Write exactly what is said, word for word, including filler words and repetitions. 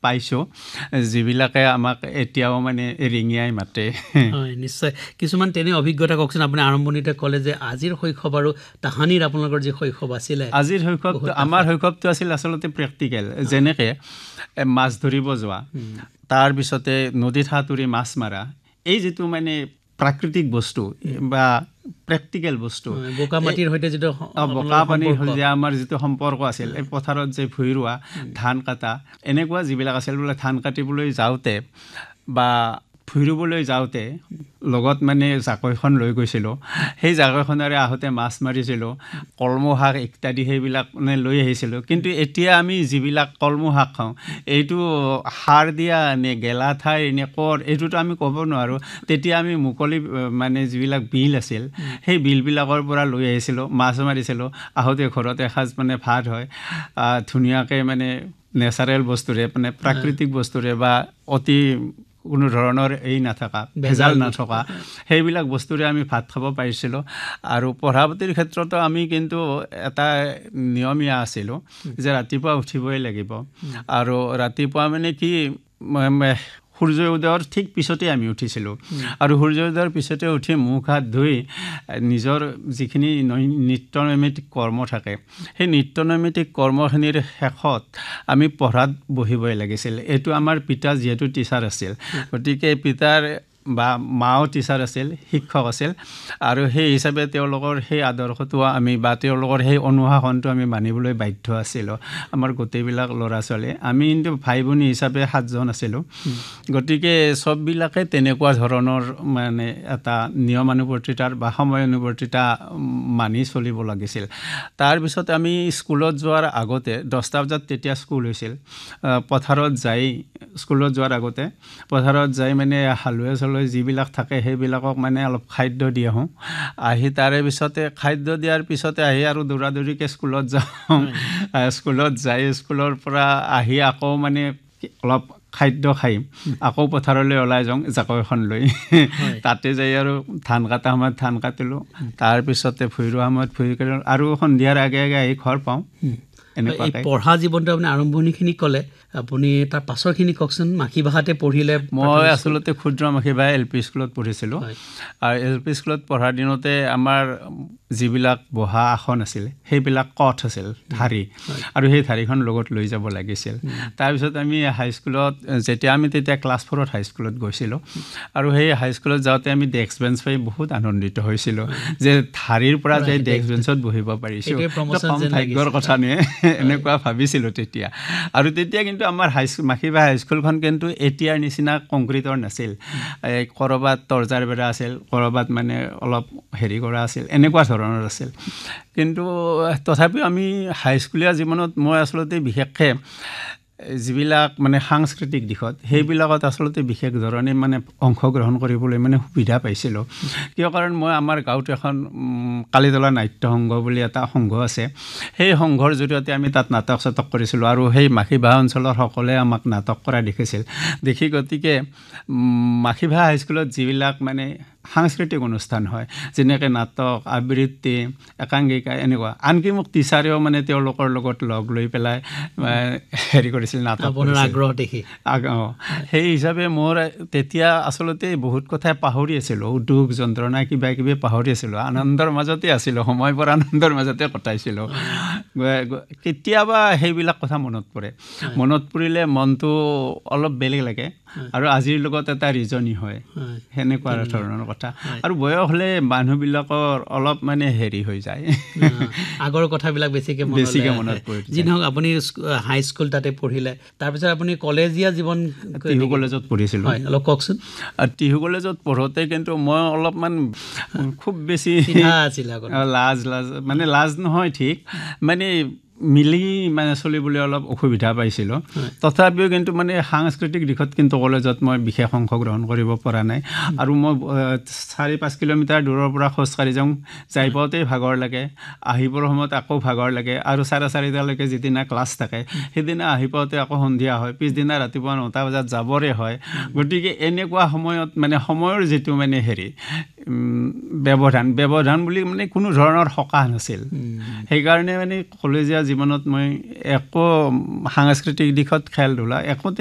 পাইছোঁ যিবিলাকে আমাক এতিয়াও মানে ৰিঙিয়াই মাতে। হয় নিশ্চয় কিছুমান তেনে অভিজ্ঞতা কওকচোন আপুনি আৰম্ভণিতে ক'লে যে আজিৰ শৈশৱ আৰু তাহানিৰ আপোনালোকৰ যি শৈশৱ আছিলে আজিৰ শৈশৱটো আমাৰ শৈশৱটো আছিল আচলতে প্ৰেক্টিকেল যেনেকৈ মাছ ধৰিব যোৱা তাৰপিছতে নদীত সাঁতুৰি মাছ মাৰা এই যিটো মানে প্ৰাকৃতিক বস্তু বা প্ৰেক্টিকেল বস্তু বোকা মাটিৰ সৈতে যিটো বোকা পানীৰ যে আমাৰ যিটো সম্পৰ্ক আছিল এই পথাৰত যে ভুই ৰোৱা ধান কাটা এনেকুৱা যিবিলাক আছিল বোলে ধান কাটিবলৈ যাওঁতে বা ভুই ৰুবলৈ যাওঁতে লগত মানে জাকৈখন লৈ গৈছিলোঁ সেই জাকৈখনেৰে আহোঁতে মাছ মাৰিছিলোঁ কলমৌ শাক ইত্যাদি সেইবিলাক মানে লৈ আহিছিলোঁ কিন্তু এতিয়া আমি যিবিলাক কলমৌ শাক খাওঁ এইটো সাৰ দিয়া নে গেলা ঠাই নে ক'ৰ এইটোতো আমি ক'ব নোৱাৰোঁ তেতিয়া আমি মুকলি মানে যিবিলাক বিল আছিল সেই বিলবিলাকৰ পৰা লৈ আহিছিলোঁ মাছ মাৰিছিলোঁ আহোঁতে ঘৰত এসাঁজ মানে ভাত হয় ধুনীয়াকৈ মানে নেচাৰেল বস্তুৰে মানে প্ৰাকৃতিক বস্তুৰে বা অতি কোনো ধৰণৰ এই নাথাকা ভেজাল নাথকা সেইবিলাক বস্তুৰে আমি ভাত খাব পাৰিছিলোঁ আৰু পঢ়া পাতিৰ ক্ষেত্ৰতো আমি কিন্তু এটা নিয়মীয়া আছিলোঁ যে ৰাতিপুৱা উঠিবই লাগিব আৰু ৰাতিপুৱা মানে কি সূৰ্য উদয়ৰ ঠিক পিছতে আমি উঠিছিলোঁ আৰু সূৰ্য উদয়ৰ পিছতে উঠি মুখ হাত ধুই নিজৰ যিখিনি নিত্য নৈমিত্তিক কৰ্ম থাকে সেই নিত্য নৈমিত্তিক কৰ্মখিনিৰ শেষত আমি পঢ়াত বহিবই লাগিছিল এইটো আমাৰ পিতা যিহেতু টিচাৰ আছিল গতিকে পিতাৰ বা মাও টিচাৰ আছিল শিক্ষক আছিল আৰু সেই হিচাপে তেওঁলোকৰ সেই আদৰ্শটো আমি বা তেওঁলোকৰ সেই অনুশাসনটো আমি মানিবলৈ বাধ্য আছিলোঁ আমাৰ গোটেইবিলাক ল'ৰা ছোৱালী আমি কিন্তু ভাই ভনী হিচাপে সাতজন আছিলোঁ গতিকে চববিলাকে তেনেকুৱা ধৰণৰ মানে এটা নিয়মানুৱৰ্তিতাৰ বা সময়ানুৱৰ্তিতা মানি চলিব লাগিছিল তাৰপিছত আমি স্কুলত যোৱাৰ আগতে দহটা বজাত তেতিয়া স্কুল হৈছিল পথাৰত যাই স্কুলত যোৱাৰ আগতে পথাৰত যাই মানে হালোৱা চালুৱা যিবিলাক থাকে সেইবিলাকক মানে অলপ খাদ্য দি আহোঁ আহি তাৰে পিছতে খাদ্য দিয়াৰ পিছতে আহি আৰু দৌৰা দৌৰিকৈ স্কুলত যাওঁ স্কুলত যাই স্কুলৰ পৰা আহি আকৌ মানে অলপ খাদ্য খাই আকৌ পথাৰলৈ ওলাই যাওঁ জাকৈখন লৈ তাতে যাই আৰু ধান কটা সময়ত ধান কাটিলোঁ তাৰপিছতে ভুই ৰোৱা সময়ত ভুই কাটিলোঁ আৰু সন্ধিয়াৰ আগে আগে আহি ঘৰ পাওঁ এনেকুৱাকৈ পঢ়া জীৱনটো আপুনি আৰম্ভণিখিনি ক'লে আপুনি তাৰ পাছৰখিনি কওকচোন মাখি ভাষাতে পঢ়িলে মই আচলতে ক্ষুদ্ৰ মাখি ভাষা এল পি স্কুলত পঢ়িছিলোঁ আৰু এল পি স্কুলত পঢ়াৰ দিনতে আমাৰ যিবিলাক বহা আসন আছিল সেইবিলাক কঠ আছিল ধাৰি আৰু সেই ধাৰিখন লগত লৈ যাব লাগিছিল তাৰপিছত আমি হাইস্কুলত যেতিয়া আমি তেতিয়া ক্লাছ ফ'ৰত হাইস্কুলত গৈছিলোঁ আৰু সেই হাইস্কুলত যাওঁতে আমি ডেস্ক বেঞ্চ পাই বহুত আনন্দিত হৈছিলোঁ যে ধাৰিৰ পৰা যে ডেস্ক বেঞ্চত বহিব পাৰিছোঁ কম ভাগ্যৰ কথা নে এনেকুৱা ভাবিছিলোঁ তেতিয়া আৰু তেতিয়া কিন্তু আমাৰ হাইস্কুল মাখিবা হাইস্কুলখন কিন্তু এতিয়াৰ নিচিনা কংক্ৰিটৰ নাছিল এই ক'ৰবাত তৰ্জাৰ বেৰা আছিল ক'ৰবাত মানে অলপ হেৰি কৰা আছিল এনেকুৱা ধৰণৰ আছিল কিন্তু তথাপিও আমি হাইস্কুলীয়া জীৱনত মই আচলতে বিশেষকৈ যিবিলাক মানে সাংস্কৃতিক দিশত সেইবিলাকত আচলতে বিশেষ ধৰণে মানে অংশগ্ৰহণ কৰিবলৈ মানে সুবিধা পাইছিলোঁ কিয় কাৰণ মই আমাৰ গাঁৱত এখন কালিতলা নাট্য সংঘ বুলি এটা সংঘ আছে সেই সংঘৰ জৰিয়তে আমি তাত নাটক চাটক কৰিছিলোঁ আৰু সেই মাখিভাষা অঞ্চলৰ সকলোৱে আমাক নাটক কৰা দেখিছিল দেখি গতিকে মাখিভাষা হাইস্কুলত যিবিলাক মানে সাংস্কৃতিক অনুষ্ঠান হয় যেনেকৈ নাটক আবৃত্তি একাংকিকা এনেকুৱা আনকি মোক টিচাৰেও মানে তেওঁলোকৰ লগত লগ লৈ পেলাই হেৰি কৰিছিল নাটক আগ্ৰহ দেখি সেই হিচাপে মোৰ তেতিয়া আচলতে বহুত কথাই পাহৰি আছিলোঁ দুখ যন্ত্ৰণা কিবা কিবি পাহৰি আছিলোঁ আনন্দৰ মাজতে আছিলোঁ সময়বোৰ আনন্দৰ মাজতে কটাইছিলোঁ কেতিয়াবা সেইবিলাক কথা মনত পৰে মনত পৰিলে মনটো অলপ বেলেগ লাগে আৰু আজিৰ লগত এটা ৰিজনি হয় সেনেকুৱা ধৰণৰ কথা আৰু বয়স হ'লে মানুহবিলাকৰ অলপ মানে হেৰি হৈ যায় আগৰ কথাবিলাক বেছিকৈ বেছিকৈ মনত পৰে যি নহওক আপুনি হাইস্কুল তাতে পঢ়িলে তাৰপিছত আপুনি কলেজীয়া জীৱন টিহু কলেজত পঢ়িছিলোঁ হয় অলপ কওকচোন টিহু কলেজত পঢ়োঁতে কিন্তু মই অলপমান খুব বেছি লাজ লাজ মানে লাজ নহয় ঠিক মানে মিলি মানে চলিবলৈ অলপ অসুবিধা পাইছিলোঁ তথাপিও কিন্তু মানে সাংস্কৃতিক দিশত কিন্তু কলেজত মই বিশেষ অংশগ্ৰহণ কৰিব পৰা নাই আৰু মই চাৰি পাঁচ কিলোমিটাৰ দূৰৰ পৰা খোজকাঢ়ি যাওঁ যাই পাওঁতেই ভাগৰ লাগে আহিবৰ সময়ত আকৌ ভাগৰ লাগে আৰু চাৰে চাৰিটালৈকে যিদিনা ক্লাছ থাকে সেইদিনা আহি পাওঁতে আকৌ সন্ধিয়া হয় পিছদিনা ৰাতিপুৱা নটা বজাত যাবৰে হয় গতিকে এনেকুৱা সময়ত মানে সময়ৰ যিটো মানে হেৰি ব্যৱধান ব্যৱধান বুলি মানে কোনো ধৰণৰ সকাহ নাছিল সেইকাৰণে মানে কলেজীয়া জীৱনত মই একো সাংস্কৃতিক দিশত খেল ধূলা একো